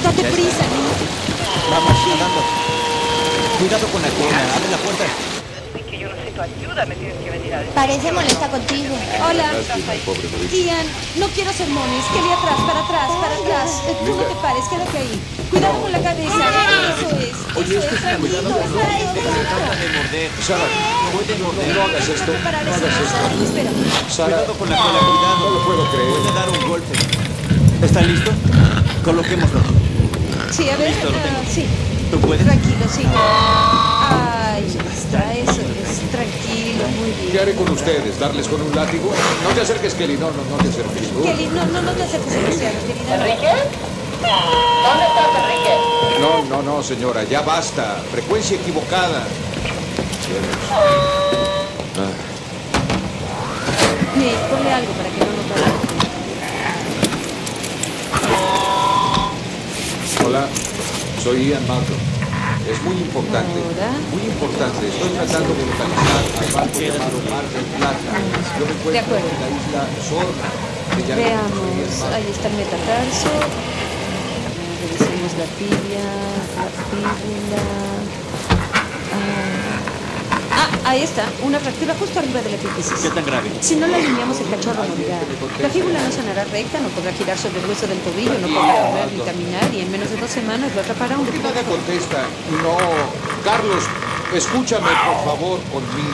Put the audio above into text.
Date prisa, niño. Vamos, nadando. Cuidado con la cola. Abre la puerta. Es que yo necesito ayuda, me tienes que venir a decir. Parece molesta contigo. Hola. Pobre Mauricio. Ian, no quiero sermones. Kelly, atrás, para atrás, para atrás. Tú no te pares, quédate ahí. Cuidado con la cabeza. Eso es. Tranquilo. Trata de morder. Sara, Puede morder. no hagas esto. Preparar No esa hagas esto. cosa. Espera. Sara, Cuidado con la cola, cuidado. no lo puedo creer. Puede dar un golpe. ¿Está listo? Coloquémoslo. Sí, a ver. Listo, lo tengo. Sí. ¿Tú puedes? Tranquilo, sí. Ay, ya está. Eso es. Tranquilo, muy bien. ¿Qué haré con ustedes? ¿Darles con un látigo? No te acerques, Kelly. No te acerques. Kelly, no te acerques demasiado, querida. ¿Enrique? ¿Dónde estás, Enrique? No, señora. Ya basta. Frecuencia equivocada. Ponle algo para que no nos vaya. Hola, soy Ian Malcolm. Es muy importante. Ahora. Muy importante. Estoy tratando de localizar al barco llamado Mar del Plata. Yo me encuentro De acuerdo. en la isla Sorna. que ya Veamos, no ahí está el metatarso. Revisemos la tibia, la fíbula. Ahí está, una fractura justo arriba de la epífisis. ¿Qué tan grave? Si no la alineamos, el cachorro morirá. La fíbula no sonará recta, no podrá girar sobre el hueso del tobillo, no podrá correr ni caminar, y en menos de 2 semanas lo atrapará un ¿Por qué nadie contesta? No. Carlos, escúchame, por favor, conmigo.